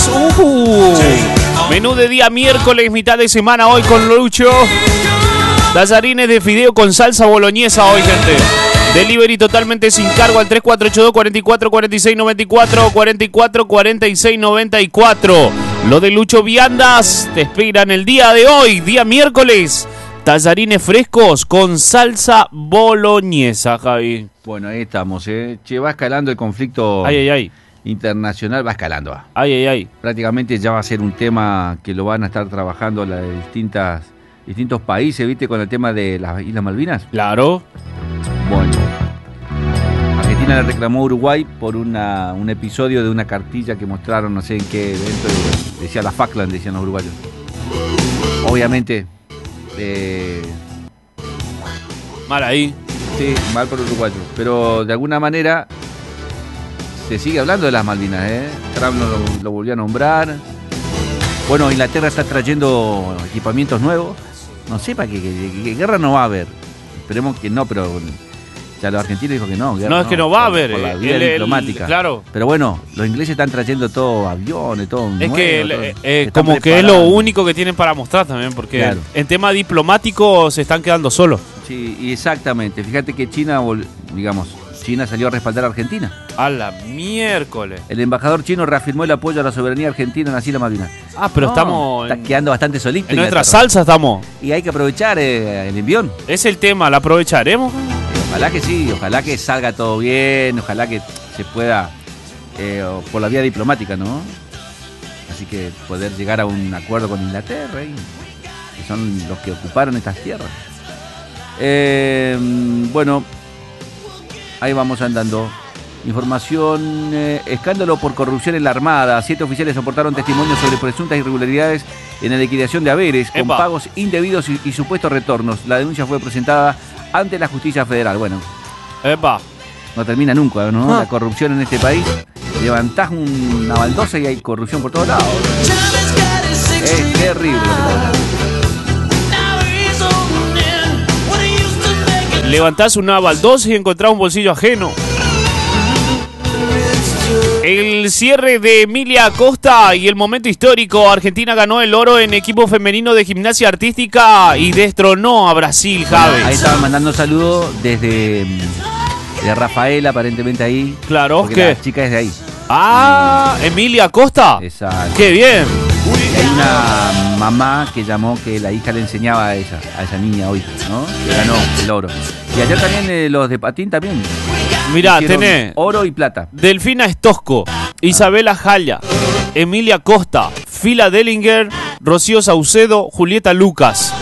Malvinas. Menú de día miércoles, mitad de semana hoy con Lucho. Tallarines de fideo con salsa boloñesa hoy, gente. Delivery totalmente sin cargo al 3482 44 46 94 44 46 94. Lo de Lucho Viandas te esperan el día de hoy, día miércoles. Tallarines frescos con salsa boloñesa, Javi. Bueno, ahí estamos, Che, va escalando el conflicto internacional, va escalando. Prácticamente ya va a ser un tema que lo van a estar trabajando las distintos países, ¿viste? Con el tema de las Islas Malvinas. Claro. Bueno, Argentina le reclamó a Uruguay por un episodio de una cartilla que mostraron, no sé en qué evento, decía la Falkland, decían los uruguayos. Obviamente, mal ahí. Sí, mal por uruguayos, pero de alguna manera se sigue hablando de las Malvinas, Trump lo volvió a nombrar. Bueno, Inglaterra está trayendo equipamientos nuevos. No sé para qué guerra no va a haber. Esperemos que no, pero ya los argentinos dijo que no. Guerra, no, es que no va a haber. Por la vía diplomática. Claro. Pero bueno, los ingleses están trayendo todo, aviones, todo es nuevo. Que como que es lo único que tienen para mostrar también, porque claro, en tema diplomático se están quedando solos. Sí, y exactamente. Fíjate que China salió a respaldar a Argentina. A la miércoles. El embajador chino reafirmó el apoyo a la soberanía argentina en las Islas Malvinas. Pero estamos... Está quedando bastante solito. En nuestra salsa estamos. Y hay que aprovechar el envión. Es el tema, ¿la aprovecharemos? Ojalá que sí, ojalá que salga todo bien, ojalá que se pueda, por la vía diplomática, ¿no? Así que poder llegar a un acuerdo con Inglaterra, que son los que ocuparon estas tierras. Bueno... Ahí vamos andando. Información, escándalo por corrupción en la Armada. 7 oficiales soportaron testimonios sobre presuntas irregularidades en la liquidación de haberes, con pagos indebidos y supuestos retornos. La denuncia fue presentada ante la justicia federal. Bueno, no termina nunca, ¿no? La corrupción en este país. Levantás una baldosa y hay corrupción por todos lados. Es terrible lo que está pasando. Levantás una baldosa y encontrás un bolsillo ajeno. El cierre de Emilia Acosta y el momento histórico. Argentina ganó el oro en equipo femenino de gimnasia artística y destronó a Brasil, Javes. Ahí estaban mandando saludos desde de Rafael, aparentemente ahí. Claro, que la chica es de ahí. Emilia Acosta. Exacto. Qué bien. Y hay una mamá que llamó que la hija le enseñaba a esa niña hoy, ¿no? Que ganó el oro. Y ayer también los de patín también. Mirá, tenés oro y plata. Delfina Estosco, Isabela Jaya, Emilia Costa, Fila Dellinger, Rocío Saucedo, Julieta Lucas.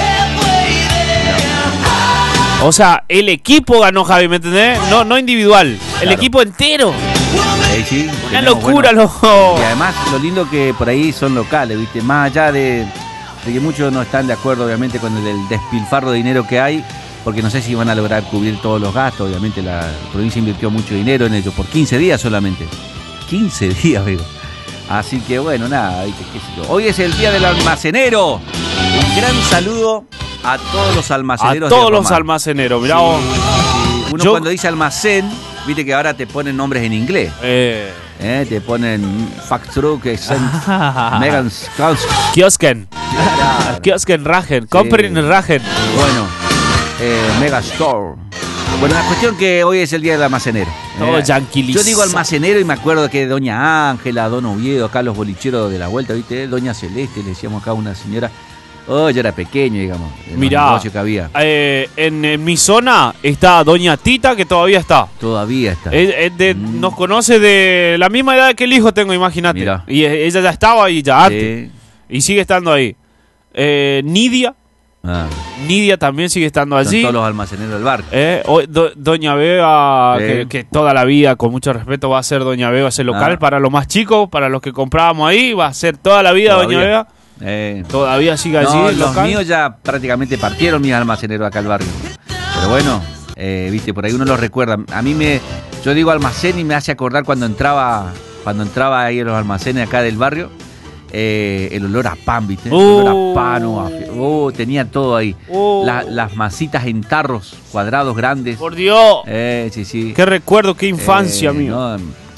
O sea, el equipo ganó, Javi, ¿me entendés? No individual, el equipo entero. Sí, una locura, loco. Y además lo lindo que por ahí son locales, ¿viste? Más allá de que muchos no están de acuerdo, obviamente, con el despilfarro de dinero que hay, porque no sé si van a lograr cubrir todos los gastos. Obviamente la provincia invirtió mucho dinero en ello, por 15 días solamente. 15 días, digo. Así que bueno, nada, qué sé yo. Hoy es el día del almacenero. Un gran saludo a todos los almaceneros. A todos los almaceneros, mirá vos. Sí. Uno cuando dice almacén, viste que ahora te ponen nombres en inglés. Te ponen Factruck, Megan Kiosken. Kiosken Ragen. Compren Ragen. Bueno, Megastore. Bueno, la cuestión que hoy es el día del almacenero. Todo yanquilizado. Yo digo almacenero y me acuerdo que Doña Ángela, Don Oviedo, acá los bolicheros de la vuelta, ¿viste? Doña Celeste, le decíamos acá a una señora. Yo era pequeño, digamos. Mirá, que había. En mi zona está Doña Tita, que todavía está. Todavía está. Nos conoce de la misma edad que el hijo tengo, imagínate. Y ella ya estaba ahí ya antes. Y sigue estando ahí. Nidia. Nidia también sigue estando allí. Son todos los almaceneros del barrio. Doña Beba, que toda la vida, con mucho respeto, va a ser Doña Beba ese local. Para los más chicos, para los que comprábamos ahí, va a ser toda la vida Doña Beba. Todavía sigue allí. Los míos ya prácticamente partieron mis almaceneros acá al barrio. Pero bueno, viste, por ahí uno los recuerda. Yo digo almacén y me hace acordar cuando entraba ahí en los almacenes acá del barrio. El olor a pan, ¿viste? El olor a pan, tenía todo ahí. Las masitas en tarros cuadrados grandes. Por Dios. Sí. Qué recuerdo, qué infancia, amigo.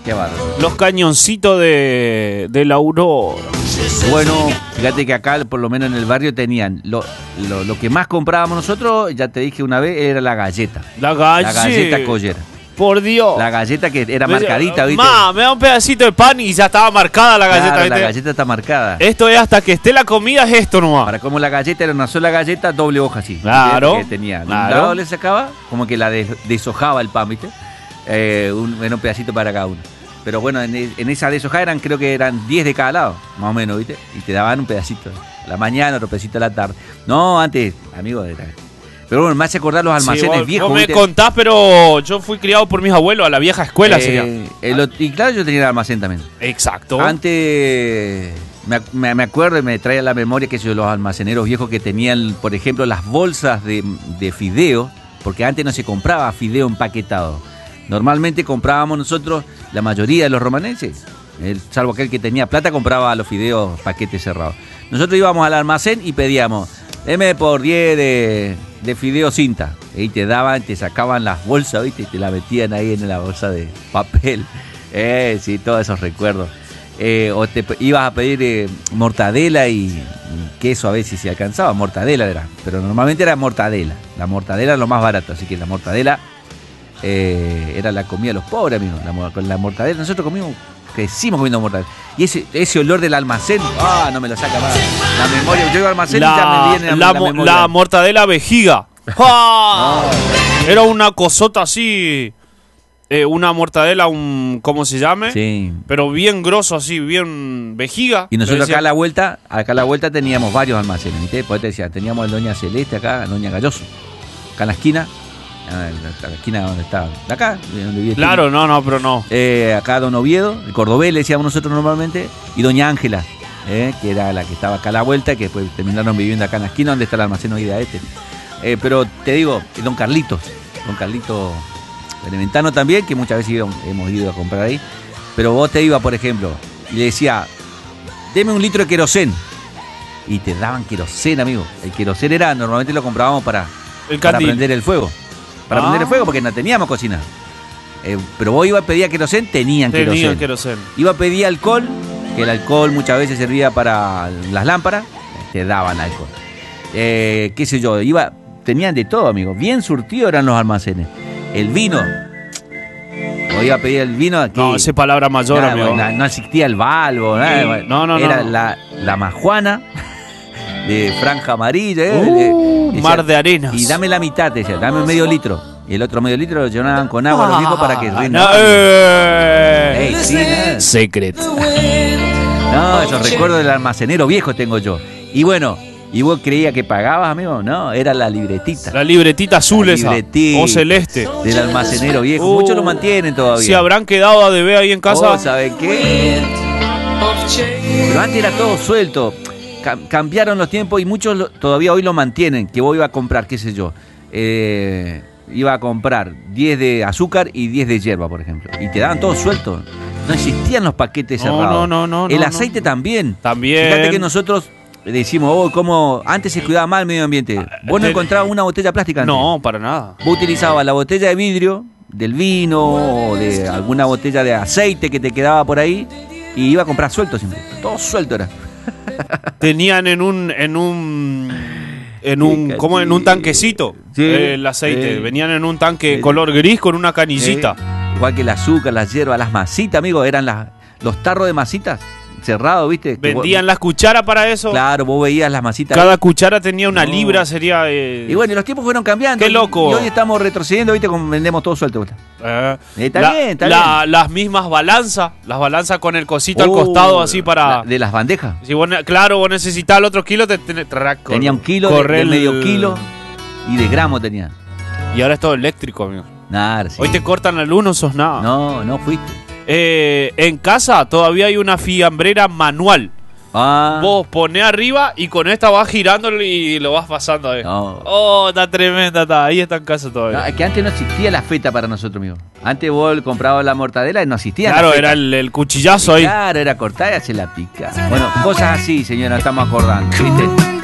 Qué bárbaro. Los cañoncitos de la Aurora. Bueno, fíjate que acá, por lo menos en el barrio, tenían lo que más comprábamos nosotros, ya te dije una vez, era la galleta. La galleta collera. Por Dios. La galleta que era marcadita, ¿viste? Me da un pedacito de pan y ya estaba marcada la galleta, Claro, ¿viste? la galleta está marcada. Esto es hasta que esté la comida, es esto nomás. Para como la galleta era una sola galleta, doble hoja así. Claro. Que tenía. Claro. Un lado le sacaba, como que la deshojaba el pan, ¿viste? Era un pedacito para cada uno. Pero bueno, en esa deshojada creo que eran 10 de cada lado, más o menos, ¿viste? Y te daban un pedacito a la mañana, otro pedacito a la tarde. No, antes, amigo, era... Pero bueno, me hace acordar los almacenes vos, viejos. Vos me ¿viste? contás, pero yo fui criado por mis abuelos a la vieja escuela, sería. Y claro, yo tenía el almacén también. Exacto. Antes, me acuerdo y me trae a la memoria que los almaceneros viejos que tenían, por ejemplo, las bolsas de fideo, porque antes no se compraba fideo empaquetado. Normalmente comprábamos nosotros, la mayoría de los romanenses, salvo aquel que tenía plata, compraba los fideos paquetes cerrados. Nosotros íbamos al almacén y pedíamos, deme por 10 de fideo cinta. Y te sacaban las bolsas, ¿viste? Y te la metían ahí en la bolsa de papel. Sí, todos esos recuerdos. O te ibas a pedir mortadela y queso a veces si alcanzaba. Mortadela era, pero normalmente era mortadela. La mortadela era lo más barato, así que la mortadela era la comida de los pobres, amigos. Con la mortadela nosotros crecimos comiendo mortadela. Y ese olor del almacén, no me lo saca más. La memoria, yo iba al almacén y ya me viene la memoria. La mortadela vejiga. Era una cosota así, una mortadela, ¿cómo se llame? Sí. Pero bien grosso así, bien vejiga. Y nosotros acá a la vuelta teníamos varios almacenes, ¿viste? Pues te decía, teníamos el Doña Celeste acá, Doña Galloso, acá en la esquina. En la esquina donde está, de acá, donde vive. Claro, pero no. Acá Don Oviedo, el cordobés le decíamos nosotros normalmente, y Doña Ángela, que era la que estaba acá a la vuelta, que después terminaron viviendo acá en la esquina donde está el almacén hoy de este. Pero te digo, Don Carlito Beneventano también, que muchas veces hemos ido a comprar ahí. Pero vos te ibas, por ejemplo, y le decía, deme 1 litro de querosén. Y te daban querosén, amigo. El querosén normalmente lo comprábamos para prender el fuego. Para prender el fuego, porque no teníamos cocina. Pero vos ibas a pedir querosén, tenían querosén. Iba a pedir alcohol, que el alcohol muchas veces servía para las lámparas, te daban alcohol. Qué sé yo, tenían de todo, amigo. Bien surtido eran los almacenes. El vino. O iba a pedir el vino aquí. No, esa palabra mayor, amigo. No existía el Balbo, nada. No. Era la majuana de franja amarilla. Mar de arenas. Y dame la mitad, decía, dame medio litro. Y el otro medio litro lo llenaban con agua a los viejos para que rindan. Secret. No, esos recuerdos del almacenero viejo tengo yo. Y bueno, ¿y vos creías que pagabas, amigo? No, era la libretita. La libretita azul o celeste. Del almacenero viejo. Muchos lo mantienen todavía. Si habrán quedado a deber ahí en casa. ¿Saben qué? Pero antes era todo suelto. Cambiaron los tiempos y muchos todavía hoy lo mantienen. Que vos ibas a comprar, qué sé yo. Iba a comprar 10 de azúcar y 10 de hierba, por ejemplo. Y te daban todo suelto. No existían los paquetes cerrados. No. El aceite también. También. Fíjate que nosotros decimos, cómo antes se cuidaba mal el medio ambiente. Vos no encontrabas una botella plástica antes. No, para nada. Vos utilizabas la botella de vidrio, del vino o de alguna botella de aceite que te quedaba por ahí y iba a comprar suelto siempre. Todo suelto era. Tenían en un tanquecito, sí, el aceite. Venían en un tanque color gris con una canillita. Igual que el azúcar, las hierbas, las masitas, amigo, eran los tarros de masitas cerrados, ¿viste? Vendían las cucharas para eso. Claro, vos veías las masitas. Cada cuchara tenía una libra, sería... Y bueno, y los tiempos fueron cambiando. ¡Qué loco! Y hoy estamos retrocediendo, ¿viste? Vendemos todo suelto. Está bien. Las mismas balanzas, con el cosito al costado, así para... de las bandejas. Si vos necesitabas el otro kilo, tenía 1 kilo, de medio kilo y de gramo tenía. Y ahora es todo eléctrico, amigo. Nada, sí. Hoy te cortan la luz, no sos nada. No fuiste. En casa todavía hay una fiambrera manual. Vos ponés arriba y con esta vas girando y lo vas pasando ahí. Está tremenda, ahí está en casa todavía. No, es que antes no existía la feta para nosotros, amigo. Antes vos comprabas la mortadela y no existía. Claro, era el cuchillazo ahí. Claro, era cortar y hacer la pica. Bueno, cosas así, señora, estamos acordando, ¿viste?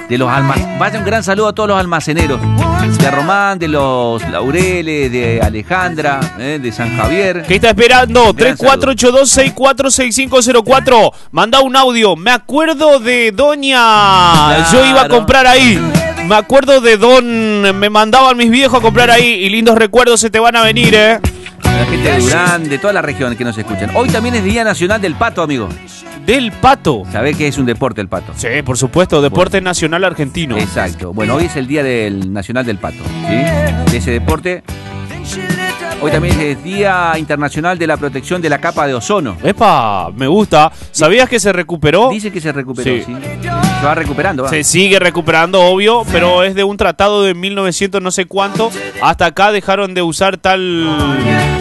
de los almaceneros. Vaya un gran saludo a todos los almaceneros. De Román, de los Laureles, de Alejandra, de San Javier. ¿Qué está esperando? Gran 3482-646504. Manda un audio. Me acuerdo de doña... Claro. Yo iba a comprar ahí. Me acuerdo de don... Me mandaban mis viejos a comprar ahí. Y lindos recuerdos se te van a venir, La gente de Durán, de toda la región que nos escuchan. Hoy también es Día Nacional del Pato, amigo. Del pato. ¿Sabés que es un deporte el pato? Sí, por supuesto. Deporte nacional argentino. Exacto. Bueno, hoy es el Día Nacional del Pato, ¿sí? De ese deporte. Hoy también es Día Internacional de la Protección de la Capa de Ozono. Epa, me gusta. ¿Sabías que se recuperó? Dice que se recuperó, Sí. sí. Se va recuperando, va. Se sigue recuperando, obvio, pero es de un tratado de 1900 no sé cuánto. Hasta acá dejaron de usar tal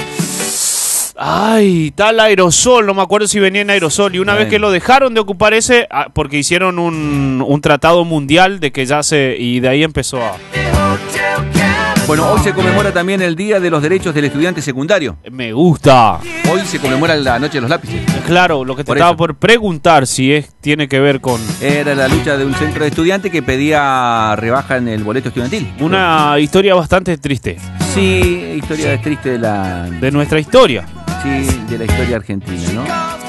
aerosol, no me acuerdo si venía en aerosol. Y una vez que lo dejaron de ocupar ese, porque hicieron un tratado mundial de que ya y de ahí empezó a... Bueno, hoy se conmemora también el Día de los Derechos del Estudiante Secundario. Me gusta. Hoy se conmemora la Noche de los Lápices. Claro, lo que te Por estaba eso. por preguntar si tiene que ver con Era la lucha de un centro de estudiantes que pedía rebaja en el boleto estudiantil. una historia bastante triste Sí, historia triste de de nuestra historia. la historia argentina, ¿no?